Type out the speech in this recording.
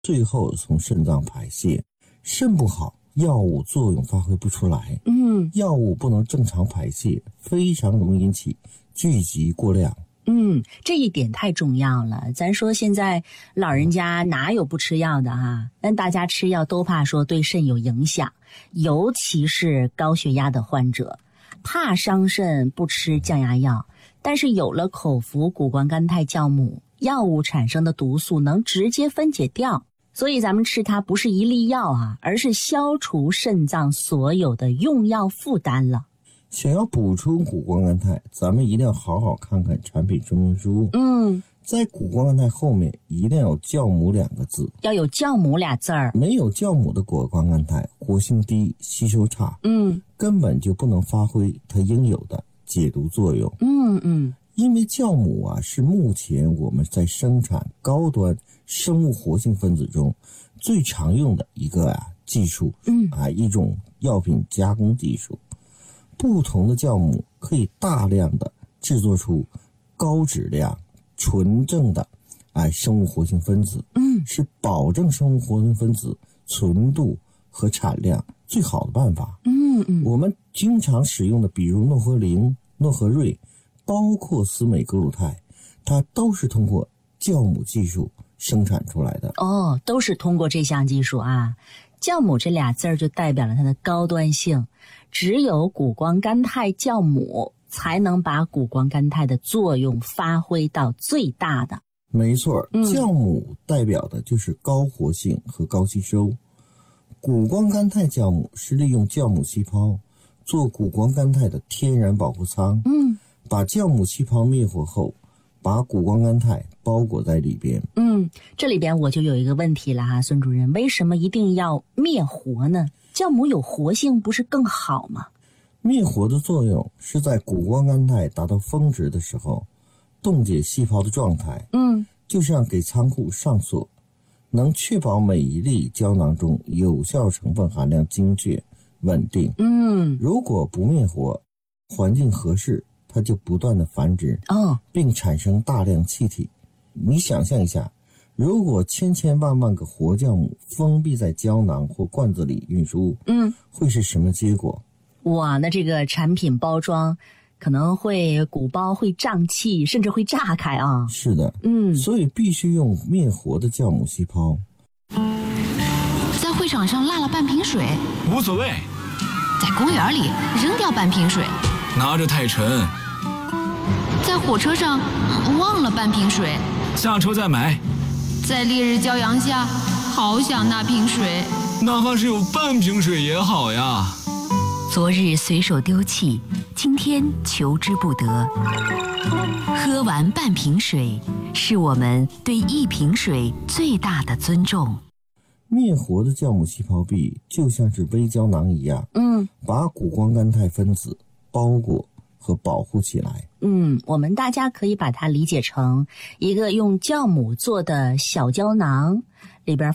最后从肾脏排泄。肾不好，药物作用发挥不出来，药物不能正常排泄，非常容易引起聚集过量。 这一点太重要了。咱说现在老人家哪有不吃药的哈？但大家吃药都怕说对肾有影响，尤其是高血压的患者，怕伤肾不吃降压药。但是有了口服谷胱甘肽酵母，药物产生的毒素能直接分解掉，所以咱们吃它不是一粒药啊，而是消除肾脏所有的用药负担了。 想要补充谷胱甘肽，咱们一定要好好看看产品说明书。在谷胱甘肽后面一定要有酵母2个字， 要有酵母俩字儿。 没有酵母的谷胱甘肽活性低，吸收差，根本就不能发挥它应有的解毒作用。因为酵母啊是目前我们在生产高端生物活性分子中最常用的一个技术，一种药品加工技术。不同的酵母可以大量的制作出高质量纯正的生物活性分子，是保证生物活性分子纯度和产量最好的办法。我们经常使用的比如诺和灵、诺和瑞，包括司美格鲁肽，它都是通过酵母技术生产出来的。 都是通过这项技术啊。酵母这俩字儿就代表了它的高端性，只有谷胱甘肽酵母才能把谷胱甘肽的作用发挥到最大的。 没错，酵母代表的就是高活性和高吸收。谷胱甘肽酵母是利用酵母细胞做谷胱甘肽的天然保护舱，把酵母细胞灭活后，把谷胱甘肽包裹在里边。 这里边我就有一个问题了哈，孙主任，为什么一定要灭活呢？酵母有活性不是更好吗？ 灭活的作用是在谷胱甘肽达到峰值的时候，冻结细胞的状态，就像给仓库上锁，能确保每一粒胶囊中有效成分含量精确稳定。如果不灭活，环境合适，它就不断的繁殖，并产生大量气体。你想象一下，如果千千万万个活酵母封闭在胶囊或罐子里运输，会是什么结果？ 哇，那这个产品包装可能会鼓包会胀气，甚至会炸开啊。 是的，所以必须用灭活的酵母细胞。 在会场上落了半瓶水， 无所谓。 在公园里扔掉半瓶水， 拿着太沉。 在火车上忘了半瓶水， 下车再买。 在烈日骄阳下，好想那瓶水， 哪怕是有半瓶水也好呀。 昨日随手丢弃，今天求之不得。喝完半瓶水，是我们对一瓶水最大的尊重。 灭活的酵母细胞壁就像是微胶囊一样，把谷胱甘肽分子包裹和保护起来。 我们大家可以把它理解成一个用酵母做的小胶囊，里边